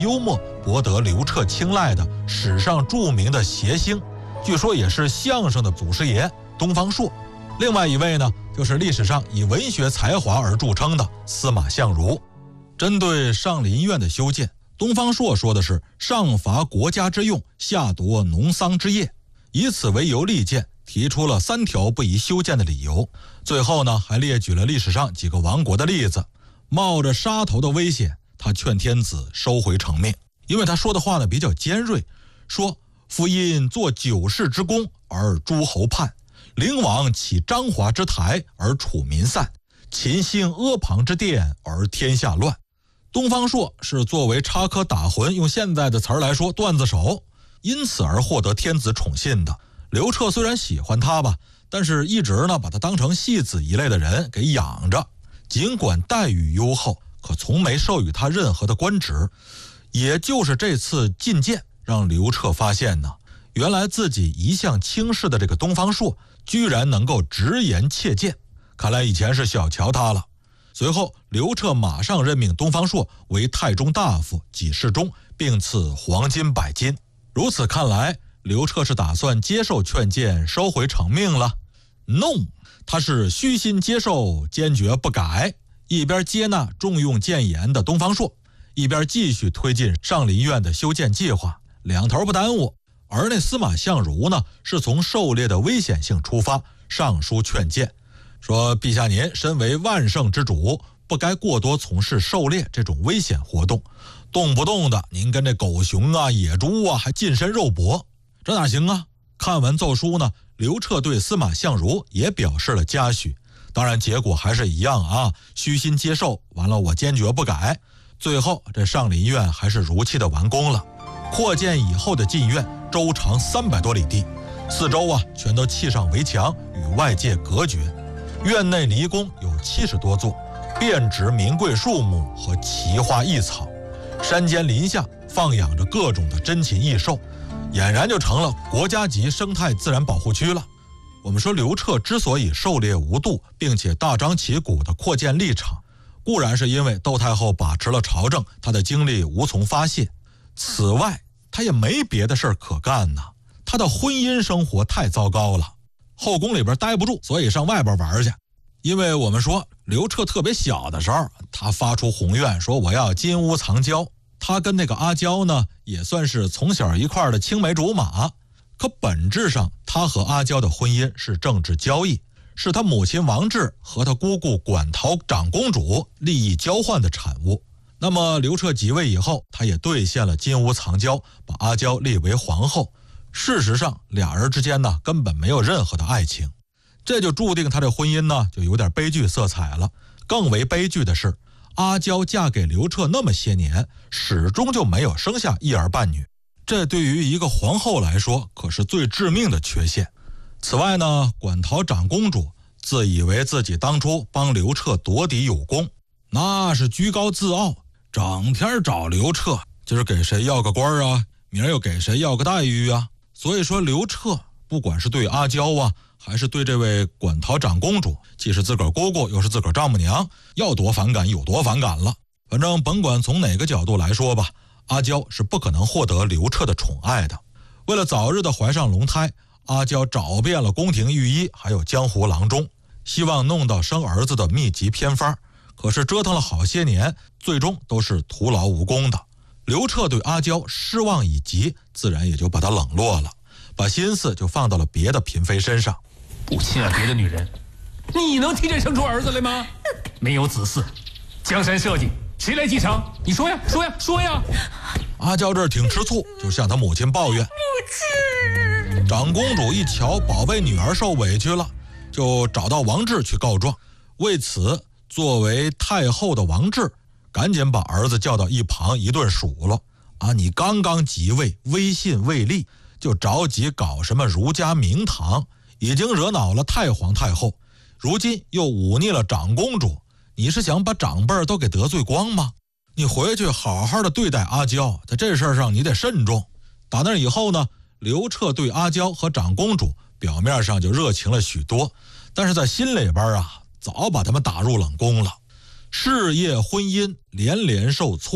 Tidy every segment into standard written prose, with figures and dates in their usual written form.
幽默博得刘彻青睐的史上著名的谐星，据说也是相声的祖师爷东方朔。另外一位呢，就是历史上以文学才华而著称的司马相如。针对上林苑的修建，东方朔说的是上伐国家之用，下夺农桑之业，以此为由力荐，提出了3条不宜修建的理由。最后呢，还列举了历史上几个亡国的例子，冒着杀头的危险，他劝天子收回成命。因为他说的话呢比较尖锐，说夫因做九世之功而诸侯叛，灵王起张华之台而楚民散，秦兴阿房之殿而天下乱。东方朔是作为插科打诨，用现在的词儿来说段子手，因此而获得天子宠信的。刘彻虽然喜欢他吧，但是一直呢把他当成戏子一类的人给养着，尽管待遇优厚，可从没授予他任何的官职。也就是这次觐见，让刘彻发现呢，原来自己一向轻视的这个东方朔居然能够直言切谏，看来以前是小瞧他了。随后刘彻马上任命东方朔为太中大夫、给事中，并赐黄金100斤。如此看来，刘彻是打算接受劝谏，收回成命了。 No， 他是虚心接受，坚决不改，一边接纳重用谏言的东方朔，一边继续推进上林苑的修建计划，两头不耽误。而那司马相如呢，是从狩猎的危险性出发，上书劝谏，说陛下您身为万圣之主，不该过多从事狩猎这种危险活动，动不动的您跟这狗熊啊、野猪啊还近身肉搏，这哪行啊？看完奏书呢，刘彻对司马相如也表示了嘉许，当然结果还是一样啊，虚心接受，完了我坚决不改。最后这上林苑还是如期的完工了。扩建以后的禁苑周长300多里地，四周啊全都砌上围墙，与外界隔绝。院内离宫有70多座，遍植名贵树木和奇花异草，山间林下放养着各种的珍禽异兽，俨然就成了国家级生态自然保护区了。我们说刘彻之所以狩猎无度，并且大张旗鼓的扩建立场，固然是因为窦太后把持了朝政，他的精力无从发泄。此外，他也没别的事儿可干呢。他的婚姻生活太糟糕了，后宫里边待不住，所以上外边玩去。因为我们说刘彻特别小的时候，他发出宏愿说我要金屋藏娇。他跟那个阿娇呢，也算是从小一块的青梅竹马。可本质上，他和阿娇的婚姻是政治交易，是他母亲王氏和他姑姑馆陶长公主利益交换的产物。那么刘彻即位以后，他也兑现了金屋藏娇，把阿娇立为皇后。事实上，俩人之间呢根本没有任何的爱情，这就注定他这婚姻呢就有点悲剧色彩了。更为悲剧的是，阿娇嫁给刘彻那么些年，始终就没有生下一儿半女，这对于一个皇后来说可是最致命的缺陷。此外呢，馆陶长公主自以为自己当初帮刘彻夺嫡有功，那是居高自傲，整天找刘彻，今儿给谁要个官啊，明儿又给谁要个待遇啊。所以说刘彻不管是对阿娇啊，还是对这位馆陶长公主，既是自个儿姑姑又是自个儿丈母娘，要多反感有多反感了。反正甭管从哪个角度来说吧，阿娇是不可能获得刘彻的宠爱的。为了早日的怀上龙胎，阿娇找遍了宫廷御医还有江湖郎中，希望弄到生儿子的秘籍偏方，可是折腾了好些年，最终都是徒劳无功的。刘彻对阿娇失望已极，自然也就把她冷落了，把心思就放到了别的嫔妃身上。 不亲爱别的女人，你能替朕生出儿子来吗？没有子嗣，江山社稷谁来继承？你说呀，说呀，说呀！ 阿娇这儿挺吃醋，就向她母亲抱怨。母亲，长公主一瞧宝贝女儿受委屈了，就找到王志去告状。为此，作为太后的王志赶紧把儿子叫到一旁一顿数落。你刚刚即位，威信未立，就着急搞什么儒家明堂，已经惹恼了太皇太后，如今又忤逆了长公主，你是想把长辈都给得罪光吗？你回去好好的对待阿娇，在这事儿上你得慎重。打那以后呢，刘彻对阿娇和长公主表面上就热情了许多，但是在心里边早把他们打入冷宫了。事业婚姻连连受挫，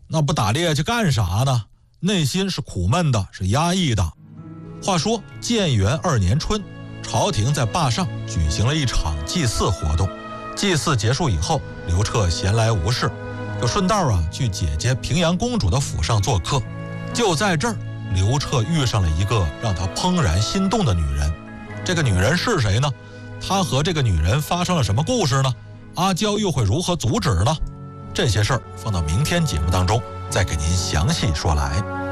那不打猎去干啥呢？内心是苦闷的，是压抑的。话说建元2年春，朝廷在坝上举行了一场祭祀活动。祭祀结束以后，刘彻闲来无事，就顺道去姐姐平阳公主的府上做客。就在这儿，刘彻遇上了一个让他怦然心动的女人。这个女人是谁呢？他和这个女人发生了什么故事呢？阿娇又会如何阻止呢？这些事儿放到明天节目当中再给您详细说来。